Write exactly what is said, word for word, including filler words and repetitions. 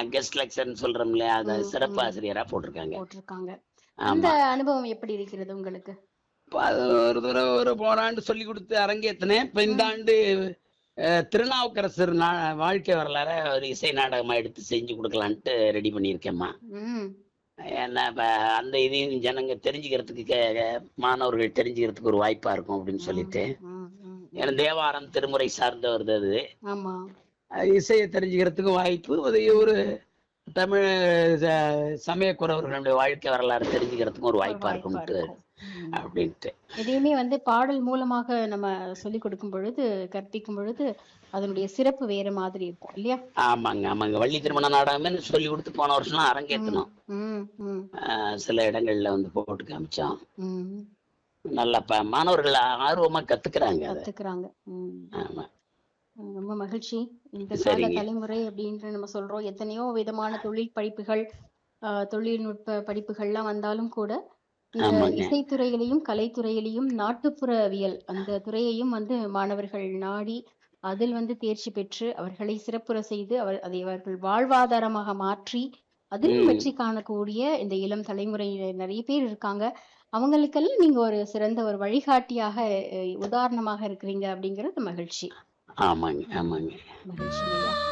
Guest லெக்சர்ன்னு சொல்றோம் இல்லையா? அத ம், சிறப்பு ம். ஆசிரியரா போட்டிருக்காங்க. போட்டிருக்காங்க. அந்த ஆமா. அனுபவம் எப்படி இருக்கிறது உங்களுக்கு? இப்ப அது ஒரு தடவ ஒரு போன ஆண்டு சொல்லிக் குடுத்து அரங்கேத்துனேன். இப்ப இந்த ம், ஆண்டு அ திருநாவுக்கரசர் நா வாழ்க்கை வரலாற ஒரு இசை நாடகமா எடுத்து செஞ்சு குடுக்கலான்ட்டு ரெடி பண்ணியிருக்கேன்ம்மா. ம். ஏன்னா, இப்ப அந்த இதையும் ஜனங்க தெரிஞ்சுக்கிறதுக்கு கே கே மாணவர்கள் தெரிஞ்சுக்கிறதுக்கு ஒரு வாய்ப்பா இருக்கும் அப்படின்னு ம், சொல்லிட்டு. ம், ம், ஏன்னா ம். தேவாரம், திருமுறை சார்ந்தவர்து அது. ஆமா. அ இசைய தெரிஞ்சுக்கிறதுக்கும் வாய்ப்பு, ஒரு ம். ஒரு தமிழ் ச சமயக்குறவர்களுடைய வாழ்க்கை வரலாறு தெரிஞ்சுக்கிறதுக்கும் ஒரு ஒரு வாய்ப்பா வாய்ப்பா இருக்கும்ட்டு இருக்கும். ம். அப்படின்ட்டு. எதையுமே வந்து பாடல் மூலமாக நம்ம சொல்லிக் கொடுக்கும் பொழுது, கற்பிக்கும் பொழுது, அதனுடைய சிறப்பு வேற மாதிரி இருக்கும். இல்லையா? ஆமாங்க, ஆமாங்க. வள்ளி ம். திருமண நாடகமே சொல்லிக் குடுத்து போன வருஷம்லாம் ம். அரங்கேத்துனோம். ம். ம். அ சில இடங்கள்ல வந்து போட்டு காமிச்சோம். ம். நல்லா ப மாணவர்கள் ஆர்வமா கத்துக்கிறாங்க அத. கத்துக்கிறாங்க. ம். ஆமா. ம். ரொம்ப மகிழ்ச்சி. இந்த கால சரிங்க. தலைமுறை அப்படின்ற நம்ம சொல்றோம். எத்தனையோ விதமான தொழில் படிப்புகள், அ தொழில்நுட்ப படிப்புகள்லாம் வந்தாலும் கூட, இந்த ஆமாங்க. இசைத்துறையிலயும், கலைத்துறையிலயும் நாட்டுப்புறவியல் அந்த துறையையும் வந்து மாணவர்கள் நாடி, அதில் வந்து தேர்ச்சி பெற்று, அவர்களை சிறப்புற செய்து, அவர் அதை அவர்கள் வாழ்வாதாரமாக மாற்றி, அதிலும் ம். வெற்றி காணக்கூடிய இந்த இளம் தலைமுறையினர் நெறைய பேர் இருக்காங்க. அவங்களுக்கெல்லாம் நீங்க ஒரு சிறந்த ஒரு வழிகாட்டியாக, அ உதாரணமாக இருக்கிறீங்க அப்படிங்கிறது மகிழ்ச்சி. ஆமாங்க, ம். ஆமாங்க. மகிழ்ச்சிங்க ஐயா.